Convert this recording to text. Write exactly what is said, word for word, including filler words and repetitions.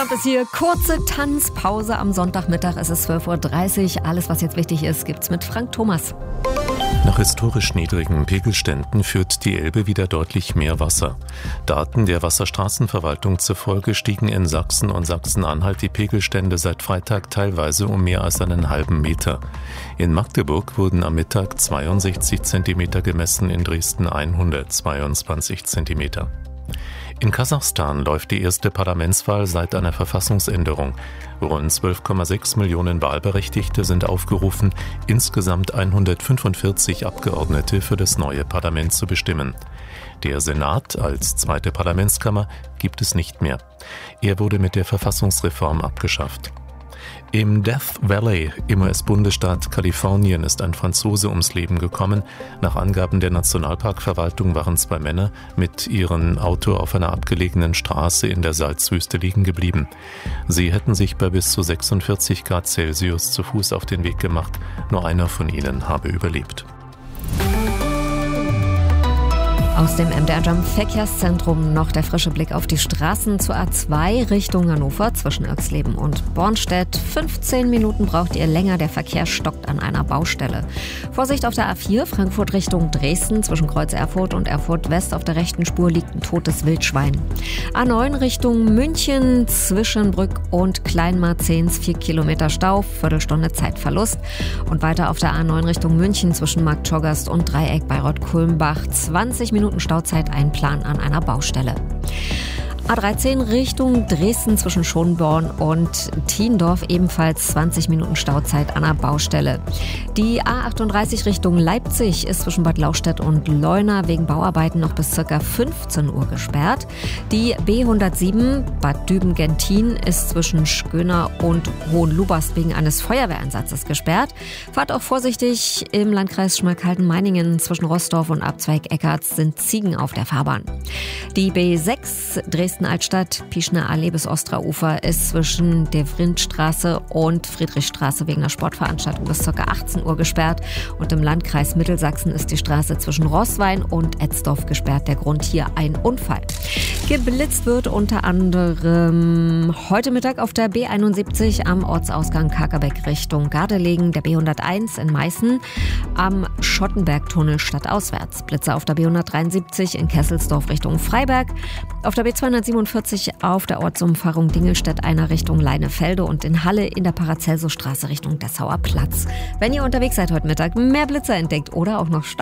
Feierabend ist hier. Kurze Tanzpause am Sonntagmittag. Es ist zwölf Uhr dreißig. Alles, was jetzt wichtig ist, gibt's mit Frank Thomas. Nach historisch niedrigen Pegelständen führt die Elbe wieder deutlich mehr Wasser. Daten der Wasserstraßenverwaltung zufolge stiegen in Sachsen und Sachsen-Anhalt die Pegelstände seit Freitag teilweise um mehr als einen halben Meter. In Magdeburg wurden am Mittag zweiundsechzig Zentimeter gemessen, in Dresden hundertzweiundzwanzig Zentimeter. In Kasachstan läuft die erste Parlamentswahl seit einer Verfassungsänderung. Rund zwölf Komma sechs Millionen Wahlberechtigte sind aufgerufen, insgesamt hundertfünfundvierzig Abgeordnete für das neue Parlament zu bestimmen. Der Senat als zweite Parlamentskammer gibt es nicht mehr. Er wurde mit der Verfassungsreform abgeschafft. Im Death Valley im U S-Bundesstaat Kalifornien ist ein Franzose ums Leben gekommen. Nach Angaben der Nationalparkverwaltung waren zwei Männer mit ihrem Auto auf einer abgelegenen Straße in der Salzwüste liegen geblieben. Sie hätten sich bei bis zu sechsundvierzig Grad Celsius zu Fuß auf den Weg gemacht. Nur einer von ihnen habe überlebt. Aus dem M D R Jump Verkehrszentrum noch der frische Blick auf die Straßen zur A zwei Richtung Hannover zwischen Irxleben und Bornstedt. fünfzehn Minuten braucht ihr länger, der Verkehr stockt an einer Baustelle. Vorsicht auf der A vier Frankfurt Richtung Dresden zwischen Kreuz Erfurt und Erfurt West. Auf der rechten Spur liegt ein totes Wildschwein. A neun Richtung München zwischen Brück und Kleinmarzens vier Kilometer Stau, Viertelstunde Zeitverlust. Und weiter auf der A neun Richtung München zwischen Marktschorgast und Dreieck Bayreuth-Kulmbach zwanzig Minuten Stauzeit einplanen an einer Baustelle. A dreizehn Richtung Dresden zwischen Schonborn und Thiendorf ebenfalls zwanzig Minuten Stauzeit an einer Baustelle. Die A achtunddreißig Richtung Leipzig ist zwischen Bad Lauchstädt und Leuna wegen Bauarbeiten noch bis ca. fünfzehn Uhr gesperrt. Die B hundertsieben Bad Düben-Gentin ist zwischen Schköner und Hohenlubast wegen eines Feuerwehreinsatzes gesperrt. Fahrt auch vorsichtig, im Landkreis Schmalkalden-Meiningen zwischen Roßdorf und Abzweig Eckarts sind Ziegen auf der Fahrbahn. Die B sechs Dresden Altstadt, Pischner Allee bis Osterufer ist zwischen der Vrindstraße und Friedrichstraße wegen einer Sportveranstaltung bis ca. achtzehn Uhr gesperrt. Und im Landkreis Mittelsachsen ist die Straße zwischen Roßwein und Etzdorf gesperrt. Der Grund hier ein Unfall. Geblitzt wird unter anderem heute Mittag auf der B einundsiebzig am Ortsausgang Kakerbeck Richtung Gardelegen, der B hunderteins in Meißen am Schottenbergtunnel stadtauswärts. Blitze auf der B hundertdreiundsiebzig in Kesselsdorf Richtung Freiberg, auf der B zweihundertsiebenundvierzig auf der Ortsumfahrung Dingelstedt-Einer Richtung Leinefelde und in Halle in der Paracelsus-Straße Richtung Dessauer Platz. Wenn ihr unterwegs seid heute Mittag, mehr Blitzer entdeckt oder auch noch Stau